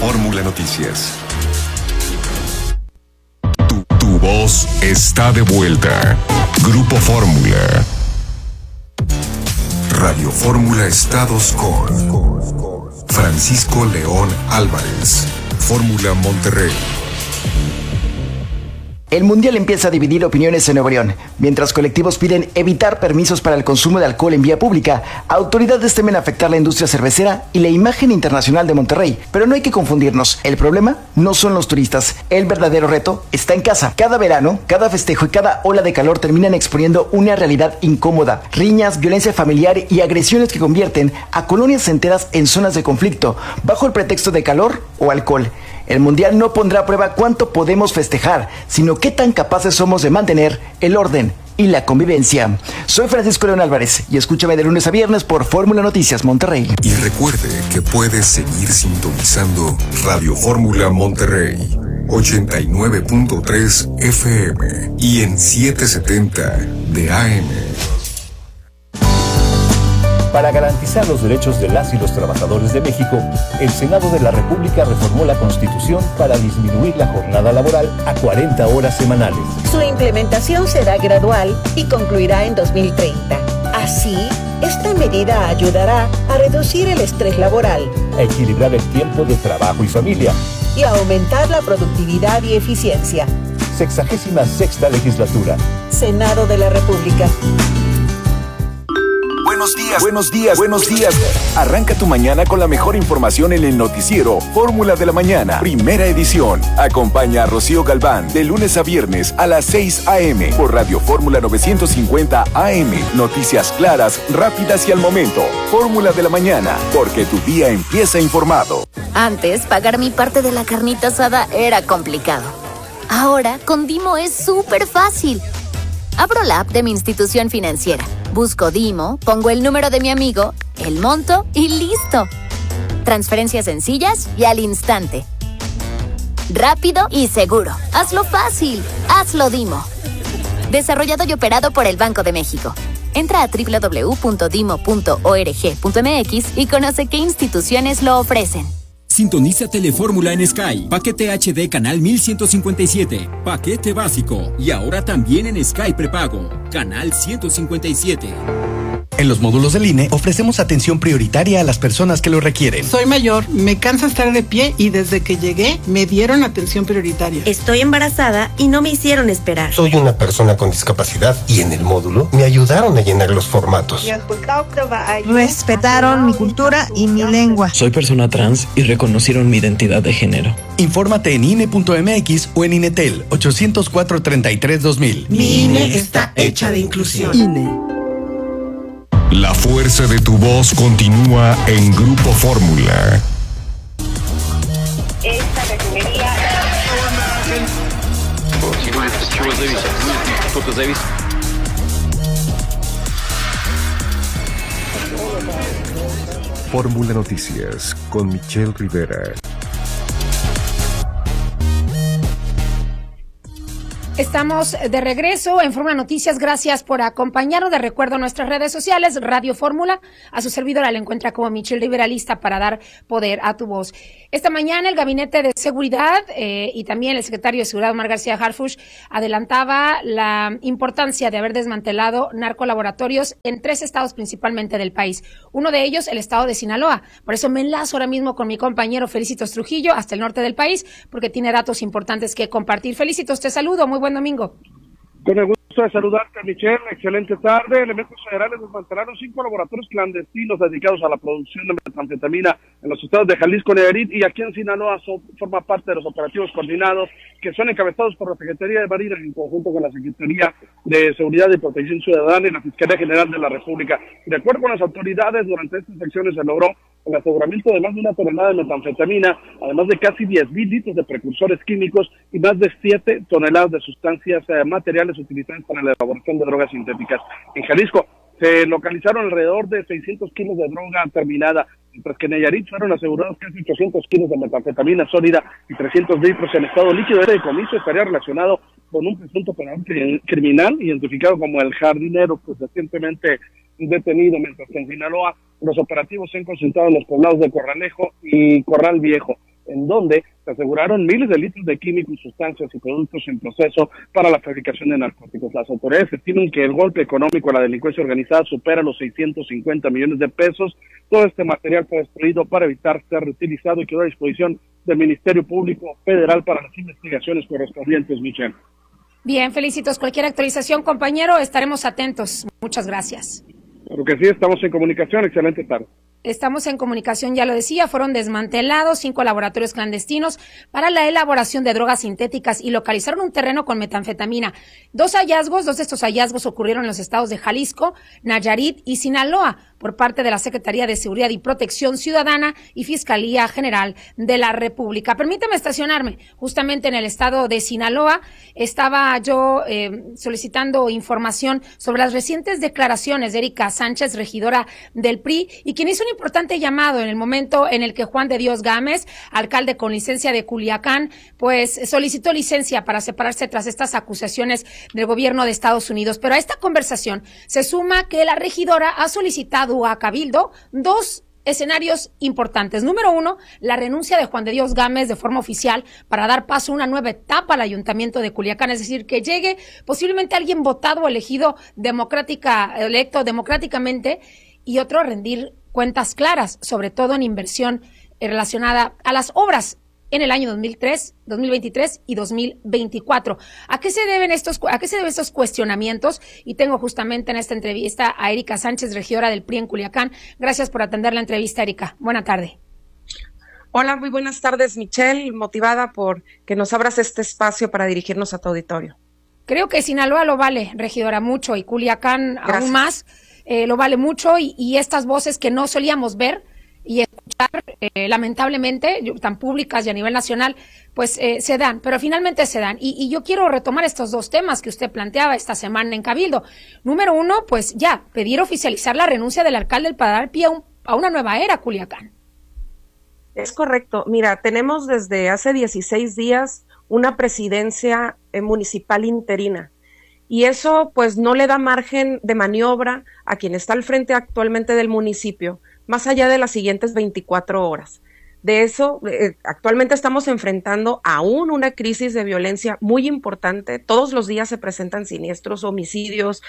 Fórmula Noticias. Tu voz está de vuelta. Grupo Fórmula. Radio Fórmula Estados con Francisco León Álvarez. Fórmula Monterrey. El Mundial empieza a dividir opiniones en Nuevo León. Mientras colectivos piden evitar permisos para el consumo de alcohol en vía pública, autoridades temen afectar la industria cervecera y la imagen internacional de Monterrey. Pero no hay que confundirnos. El problema no son los turistas. El verdadero reto está en casa. Cada verano, cada festejo y cada ola de calor terminan exponiendo una realidad incómoda. Riñas, violencia familiar y agresiones que convierten a colonias enteras en zonas de conflicto, bajo el pretexto de calor o alcohol. El Mundial no pondrá a prueba cuánto podemos festejar, sino qué tan capaces somos de mantener el orden y la convivencia. Soy Francisco León Álvarez y escúchame de lunes a viernes por Fórmula Noticias Monterrey. Y recuerde que puedes seguir sintonizando Radio Fórmula Monterrey, 89.3 FM y en 770 de AM. Para garantizar los derechos de las y los trabajadores de México, el Senado de la República reformó la Constitución para disminuir la jornada laboral a 40 horas semanales. Su implementación será gradual y concluirá en 2030. Así, esta medida ayudará a reducir el estrés laboral, a equilibrar el tiempo de trabajo y familia y a aumentar la productividad y eficiencia. 66ª legislatura. Senado de la República. Buenos días. Arranca tu mañana con la mejor información en el noticiero Fórmula de la Mañana, primera edición. Acompaña a Rocío Galván de lunes a viernes a las 6 a.m. por Radio Fórmula 950 AM. Noticias claras, rápidas y al momento. Fórmula de la Mañana, porque tu día empieza informado. Antes, pagar mi parte de la carnita asada era complicado. Ahora, con Dimo es súper fácil. Abro la app de mi institución financiera. Busco Dimo, pongo el número de mi amigo, el monto y listo. Transferencias sencillas y al instante. Rápido y seguro. Hazlo fácil. Hazlo Dimo. Desarrollado y operado por el Banco de México. Entra a www.dimo.org.mx y conoce qué instituciones lo ofrecen. Sintoniza Telefórmula en Sky. Paquete HD canal 1157. Paquete básico. Y ahora también en Sky prepago. Canal 157. En los módulos del INE ofrecemos atención prioritaria a las personas que lo requieren. Soy mayor, me cansa estar de pie y desde que llegué me dieron atención prioritaria. Estoy embarazada y no me hicieron esperar. Soy una persona con discapacidad y en el módulo me ayudaron a llenar los formatos. Respetaron mi cultura y mi lengua. Soy persona trans y reconocieron mi identidad de género. Infórmate en INE.mx o en INETEL 804-33-2000. Mi INE está hecha de inclusión. INE. La fuerza de tu voz continúa en Grupo Fórmula. Esta refinería... Fórmula Noticias con Michelle Rivera. Estamos de regreso en Fórmula Noticias. Gracias por acompañarnos. De recuerdo nuestras redes sociales, Radio Fórmula. A su servidora la encuentra como Michelle Rivera, lista para dar poder a tu voz. Esta mañana el Gabinete de Seguridad y también el secretario de Seguridad, Omar García Harfuch, adelantaba la importancia de haber desmantelado narcolaboratorios en 3 estados principalmente del país. Uno de ellos, el estado de Sinaloa. Por eso me enlazo ahora mismo con mi compañero Felicitos Trujillo hasta el norte del país, porque tiene datos importantes que compartir. Felicitos, te saludo. Muy buen domingo. Con el gusto de saludarte, Michelle. Excelente tarde. Elementos federales desmantelaron 5 laboratorios clandestinos dedicados a la producción de metanfetamina en los estados de Jalisco, Nayarit y aquí en Sinaloa. Forma parte de los operativos coordinados que son encabezados por la Secretaría de Marina en conjunto con la Secretaría de Seguridad y Protección Ciudadana y la Fiscalía General de la República. De acuerdo con las autoridades, durante estas acciones se logró el aseguramiento de más de 1 tonelada de metanfetamina, además de casi 10,000 litros de precursores químicos y más de 7 toneladas de sustancias materiales utilizadas para la elaboración de drogas sintéticas. En Jalisco se localizaron alrededor de 600 kilos de droga terminada, mientras que en Nayarit fueron asegurados casi 800 kilos de metanfetamina sólida y 300 litros en estado líquido. Este decomiso estaría relacionado con un presunto operador criminal identificado como el Jardinero, pues recientemente detenido, mientras que en Sinaloa los operativos se han concentrado en los poblados de Corralejo y Corral Viejo. en donde se aseguraron miles de litros de químicos, sustancias y productos en proceso para la fabricación de narcóticos. Las autoridades estiman que el golpe económico a la delincuencia organizada supera los 650 millones de pesos. Todo este material fue destruido para evitar ser reutilizado y quedó a disposición del Ministerio Público Federal para las investigaciones correspondientes, Michelle. Bien, felicitos. Cualquier actualización, compañero, estaremos atentos. Muchas gracias. Claro que sí, estamos en comunicación. Excelente tarde. Estamos en comunicación, ya lo decía, fueron desmantelados 5 laboratorios clandestinos para la elaboración de drogas sintéticas y localizaron un terreno con metanfetamina. Dos de estos hallazgos ocurrieron en los estados de Jalisco, Nayarit y Sinaloa por parte de la Secretaría de Seguridad y Protección Ciudadana y Fiscalía General de la República. Permítame estacionarme. Justamente en el estado de Sinaloa estaba yo solicitando información sobre las recientes declaraciones de Erika Sánchez, regidora del PRI, y quien hizo un importante llamado en el momento en el que Juan de Dios Gámez, alcalde con licencia de Culiacán, pues solicitó licencia para separarse tras estas acusaciones del gobierno de Estados Unidos. Pero a esta conversación se suma que la regidora ha solicitado a Cabildo 2 escenarios importantes. Número 1, la renuncia de Juan de Dios Gámez de forma oficial para dar paso a una nueva etapa al ayuntamiento de Culiacán, es decir, que llegue posiblemente alguien votado o elegido electo democráticamente, y otro, rendir cuentas claras, sobre todo en inversión relacionada a las obras en el año 2023 y 2024. ¿A qué se deben estos cuestionamientos? Y tengo justamente en esta entrevista a Erika Sánchez, regidora del PRI en Culiacán. Gracias por atender la entrevista, Erika. Buena tarde. Hola, muy buenas tardes, Michelle. Motivada por que nos abras este espacio para dirigirnos a tu auditorio. Creo que Sinaloa lo vale, regidora, mucho, y Culiacán Gracias. Aún más. Lo vale mucho, y estas voces que no solíamos ver y escuchar, lamentablemente, tan públicas y a nivel nacional, pues se dan, pero finalmente se dan. Y yo quiero retomar estos 2 temas que usted planteaba esta semana en Cabildo. Número 1, pues ya, pedir oficializar la renuncia del alcalde para dar pie a una nueva era, Culiacán. Es correcto. Mira, tenemos desde hace 16 días una presidencia municipal interina. Y eso pues no le da margen de maniobra a quien está al frente actualmente del municipio, más allá de las siguientes 24 horas. De eso, actualmente estamos enfrentando aún una crisis de violencia muy importante. Todos los días se presentan siniestros, homicidios,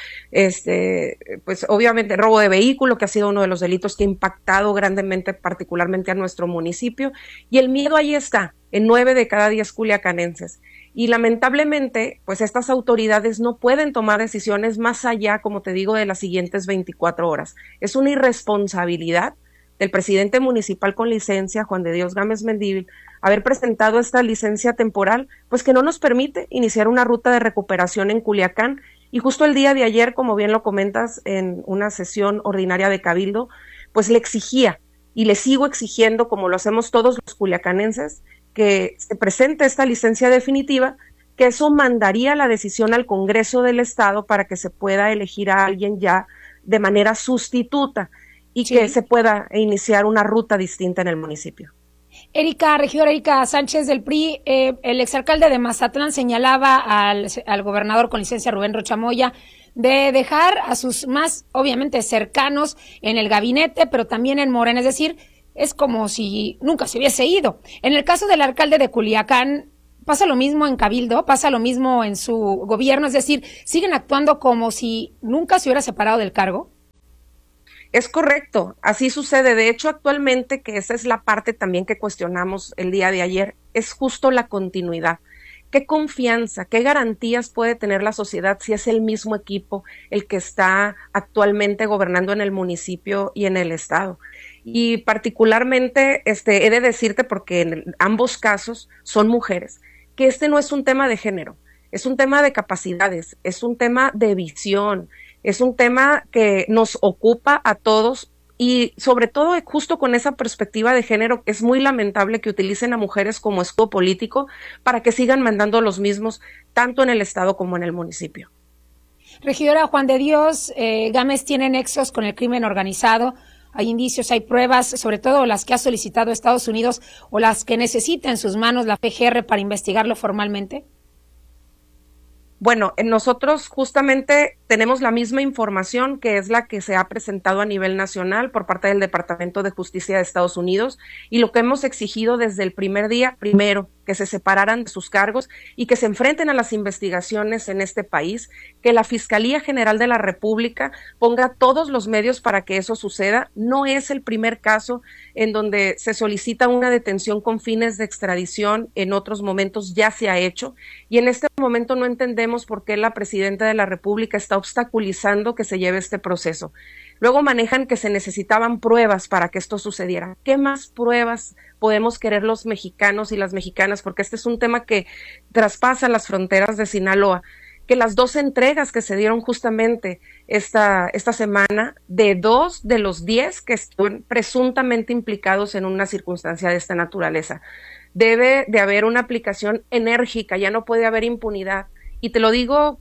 pues obviamente robo de vehículo, que ha sido uno de los delitos que ha impactado grandemente, particularmente a nuestro municipio. Y el miedo ahí está, en 9 de cada 10 culiacanenses. Y lamentablemente, pues estas autoridades no pueden tomar decisiones más allá, como te digo, de las siguientes 24 horas. Es una irresponsabilidad del presidente municipal con licencia, Juan de Dios Gámez Mendívil, haber presentado esta licencia temporal, pues que no nos permite iniciar una ruta de recuperación en Culiacán. Y justo el día de ayer, como bien lo comentas, en una sesión ordinaria de Cabildo, pues le exigía, y le sigo exigiendo, como lo hacemos todos los culiacanenses, que se presente esta licencia definitiva, que eso mandaría la decisión al Congreso del Estado para que se pueda elegir a alguien ya de manera sustituta y sí, que se pueda iniciar una ruta distinta en el municipio. Regidora Erika Sánchez del PRI, el exalcalde de Mazatlán señalaba al gobernador con licencia Rubén Rocha Moya de dejar a sus más, obviamente, cercanos en el gabinete, pero también en Morena, es decir, es como si nunca se hubiese ido. En el caso del alcalde de Culiacán, ¿pasa lo mismo en Cabildo? ¿Pasa lo mismo en su gobierno? Es decir, ¿siguen actuando como si nunca se hubiera separado del cargo? Es correcto, así sucede. De hecho, actualmente, que esa es la parte también que cuestionamos el día de ayer, es justo la continuidad. ¿Qué confianza, qué garantías puede tener la sociedad si es el mismo equipo el que está actualmente gobernando en el municipio y en el estado? Y particularmente, he de decirte, porque en ambos casos son mujeres, que este no es un tema de género, es un tema de capacidades, es un tema de visión, es un tema que nos ocupa a todos. Y sobre todo, justo con esa perspectiva de género, es muy lamentable que utilicen a mujeres como escudo político para que sigan mandando los mismos, tanto en el estado como en el municipio. Regidora, Juan de Dios Gámez tiene nexos con el crimen organizado. Hay indicios, hay pruebas, sobre todo las que ha solicitado Estados Unidos o las que necesita en sus manos la PGR para investigarlo formalmente. Bueno, nosotros justamente tenemos la misma información que es la que se ha presentado a nivel nacional por parte del Departamento de Justicia de Estados Unidos, y lo que hemos exigido desde el primer día, primero, que se separaran de sus cargos y que se enfrenten a las investigaciones en este país, que la Fiscalía General de la República ponga todos los medios para que eso suceda. No es el primer caso en donde se solicita una detención con fines de extradición, en otros momentos ya se ha hecho, y en este momento no entendemos por qué la Presidenta de la República está obstaculizando que se lleve este proceso. Luego manejan que se necesitaban pruebas para que esto sucediera. ¿Qué más pruebas podemos querer los mexicanos y las mexicanas? Porque este es un tema que traspasa las fronteras de Sinaloa. Que las 2 entregas que se dieron justamente esta semana, de 2 de los 10 que están presuntamente implicados en una circunstancia de esta naturaleza. Debe de haber una aplicación enérgica, ya no puede haber impunidad. Y te lo digo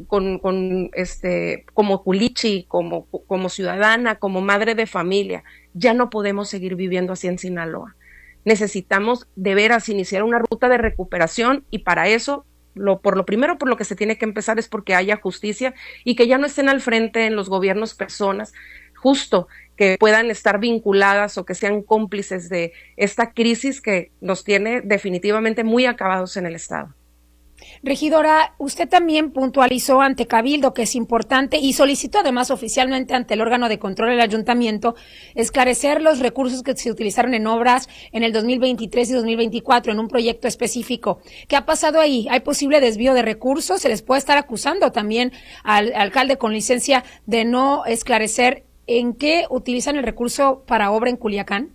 como culichi, como ciudadana, como madre de familia, ya no podemos seguir viviendo así en Sinaloa. Necesitamos de veras iniciar una ruta de recuperación, y para eso, por lo que se tiene que empezar es porque haya justicia y que ya no estén al frente en los gobiernos personas justo que puedan estar vinculadas o que sean cómplices de esta crisis que nos tiene definitivamente muy acabados en el Estado. Regidora, usted también puntualizó ante Cabildo que es importante y solicitó además oficialmente ante el órgano de control del ayuntamiento esclarecer los recursos que se utilizaron en obras en el 2023 y 2024 en un proyecto específico. ¿Qué ha pasado ahí? ¿Hay posible desvío de recursos? ¿Se les puede estar acusando también al alcalde con licencia de no esclarecer en qué utilizan el recurso para obra en Culiacán?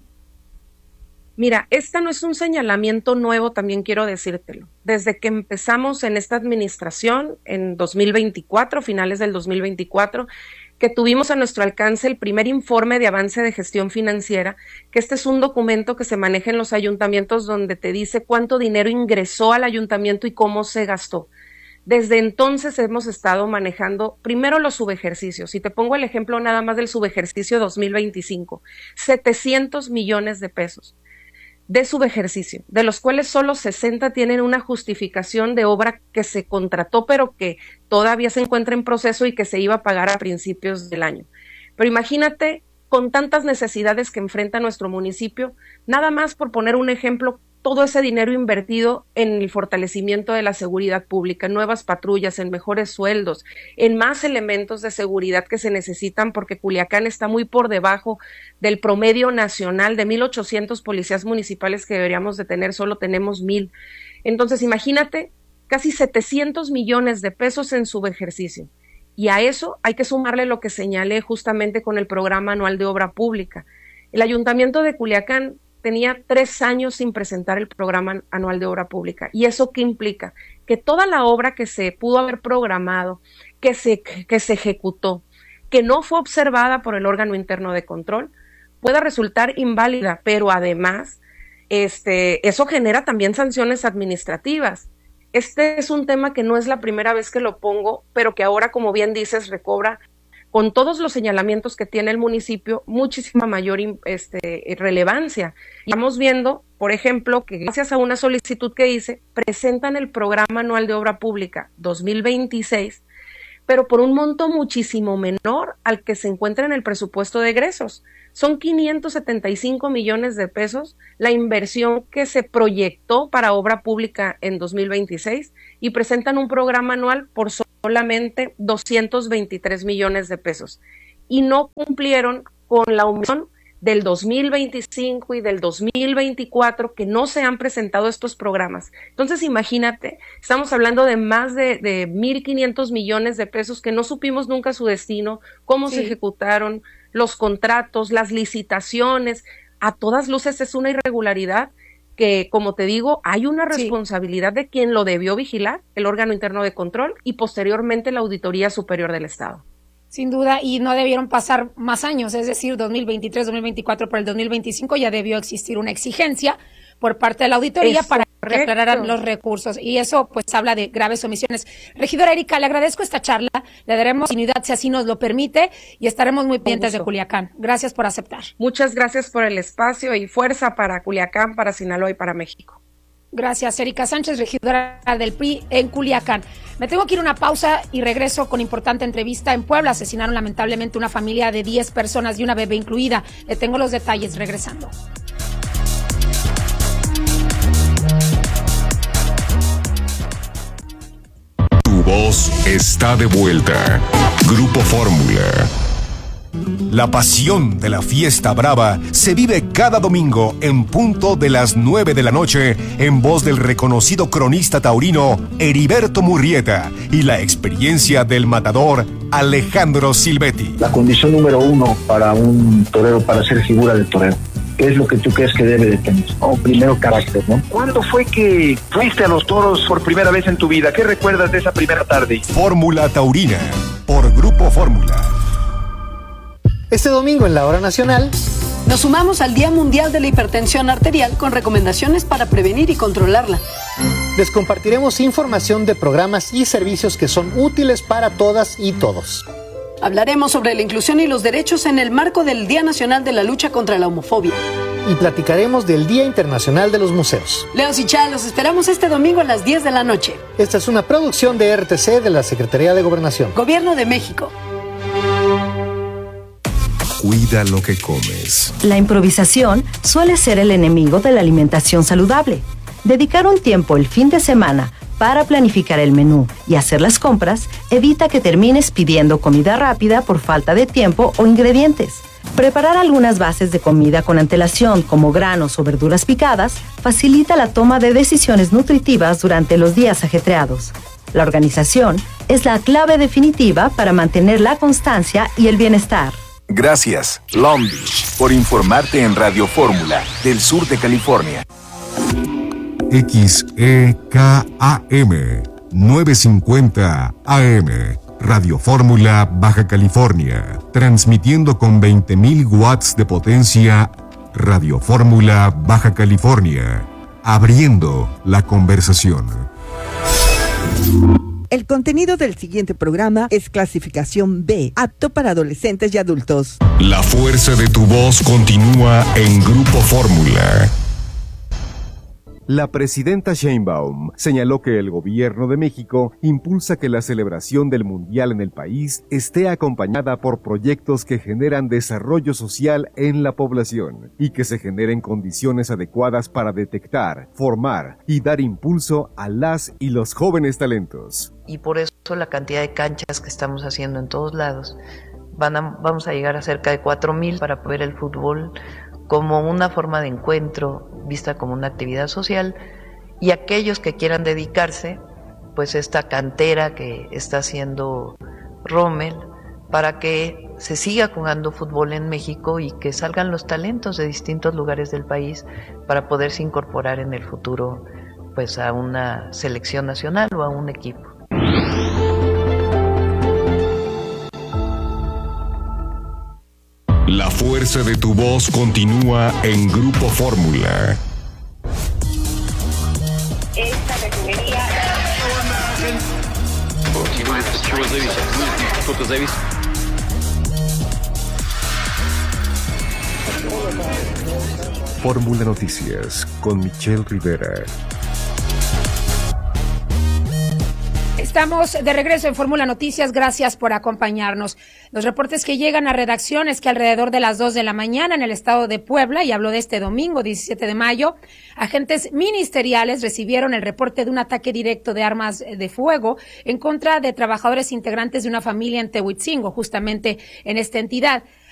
Mira, esta no es un señalamiento nuevo, también quiero decírtelo. Desde que empezamos en esta administración, en 2024, finales del 2024, que tuvimos a nuestro alcance el primer informe de avance de gestión financiera, que este es un documento que se maneja en los ayuntamientos donde te dice cuánto dinero ingresó al ayuntamiento y cómo se gastó. Desde entonces hemos estado manejando primero los subejercicios, y te pongo el ejemplo nada más del subejercicio 2025, 700 millones de pesos. De subejercicio, de los cuales solo 60 tienen una justificación de obra que se contrató, pero que todavía se encuentra en proceso y que se iba a pagar a principios del año. Pero imagínate, con tantas necesidades que enfrenta nuestro municipio, nada más por poner un ejemplo, todo ese dinero invertido en el fortalecimiento de la seguridad pública, en nuevas patrullas, en mejores sueldos, en más elementos de seguridad que se necesitan, porque Culiacán está muy por debajo del promedio nacional de 1,800 policías municipales que deberíamos de tener, solo tenemos 1,000. Entonces, imagínate, casi 700 millones de pesos en subejercicio. Y a eso hay que sumarle lo que señalé justamente con el programa anual de obra pública. El Ayuntamiento de Culiacán tenía 3 años sin presentar el programa anual de obra pública. ¿Y eso qué implica? Que toda la obra que se pudo haber programado, que se ejecutó, que no fue observada por el órgano interno de control, pueda resultar inválida, pero además, eso genera también sanciones administrativas. Este es un tema que no es la primera vez que lo pongo, pero que ahora, como bien dices, recobra, con todos los señalamientos que tiene el municipio, muchísima mayor relevancia. Estamos viendo, por ejemplo, que gracias a una solicitud que hice, presentan el programa anual de obra pública 2026, pero por un monto muchísimo menor al que se encuentra en el presupuesto de egresos. Son 575 millones de pesos la inversión que se proyectó para obra pública en 2026 y presentan un programa anual por solamente 223 millones de pesos. Y no cumplieron con la omisión del 2025 y del 2024 que no se han presentado estos programas. Entonces, imagínate, estamos hablando de más de 1,500 millones de pesos que no supimos nunca su destino, cómo se ejecutaron, los contratos, las licitaciones. A todas luces es una irregularidad que, como te digo, hay una responsabilidad de quien lo debió vigilar, el órgano interno de control, y posteriormente la Auditoría Superior del Estado. Sin duda, y no debieron pasar más años, es decir, 2023, 2024, por el 2025 ya debió existir una exigencia por parte de la auditoría para declarar los recursos, y eso pues habla de graves omisiones. Regidora Erika, le agradezco esta charla, le daremos continuidad si así nos lo permite y estaremos muy pendientes de Culiacán. Gracias por aceptar. Muchas gracias por el espacio y fuerza para Culiacán, para Sinaloa y para México. Gracias, Erika Sánchez, regidora del PRI en Culiacán. Me tengo que ir a una pausa y regreso con importante entrevista. En Puebla asesinaron lamentablemente una familia de 10 personas y una bebé incluida. Le tengo los detalles regresando. Tu voz está de vuelta. Grupo Fórmula. La pasión de la fiesta brava se vive cada domingo en punto de las 9 de la noche en voz del reconocido cronista taurino Heriberto Murrieta y la experiencia del matador Alejandro Silvetti. La condición número 1 para un torero, para ser figura del torero, ¿qué es lo que tú crees que debe de tener? Primero, carácter, ¿no? ¿Cuándo fue que fuiste a los toros por primera vez en tu vida? ¿Qué recuerdas de esa primera tarde? Fórmula Taurina, por Grupo Fórmula. Este domingo en la Hora Nacional nos sumamos al Día Mundial de la Hipertensión Arterial con recomendaciones para prevenir y controlarla. Les compartiremos información de programas y servicios que son útiles para todas y todos. Hablaremos sobre la inclusión y los derechos en el marco del Día Nacional de la Lucha contra la Homofobia. Y platicaremos del Día Internacional de los Museos. Leos y Chá, los esperamos este domingo a las 10 de la noche. Esta es una producción de RTC de la Secretaría de Gobernación. Gobierno de México. Cuida lo que comes. La improvisación suele ser el enemigo de la alimentación saludable. Dedicar un tiempo el fin de semana para planificar el menú y hacer las compras evita que termines pidiendo comida rápida por falta de tiempo o ingredientes. Preparar algunas bases de comida con antelación, como granos o verduras picadas, facilita la toma de decisiones nutritivas durante los días ajetreados. La organización es la clave definitiva para mantener la constancia y el bienestar. Gracias, Long Beach, por informarte en Radio Fórmula del sur de California. XEKAM 950 AM, Radio Fórmula, Baja California, transmitiendo con 20.000 watts de potencia. Radio Fórmula, Baja California, abriendo la conversación. El contenido del siguiente programa es clasificación B, apto para adolescentes y adultos. La fuerza de tu voz continúa en Grupo Fórmula. La presidenta Sheinbaum señaló que el gobierno de México impulsa que la celebración del Mundial en el país esté acompañada por proyectos que generan desarrollo social en la población y que se generen condiciones adecuadas para detectar, formar y dar impulso a las y los jóvenes talentos. Y por eso la cantidad de canchas que estamos haciendo en todos lados, vamos a llegar a cerca de 4,000 para ver el fútbol como una forma de encuentro, vista como una actividad social, y aquellos que quieran dedicarse, pues esta cantera que está haciendo Rommel, para que se siga jugando fútbol en México y que salgan los talentos de distintos lugares del país para poderse incorporar en el futuro pues a una selección nacional o a un equipo. La fuerza de tu voz continúa en Grupo Fórmula. Esta refinería... Fórmula Noticias con Michelle Rivera. Estamos de regreso en Fórmula Noticias, gracias por acompañarnos. Los reportes que llegan a redacción es que alrededor de las 2 de la mañana en el estado de Puebla, y hablo de este domingo, 17 de mayo, agentes ministeriales recibieron el reporte de un ataque directo de armas de fuego en contra de trabajadores integrantes de una familia en Tehuitzingo, justamente en esta entidad.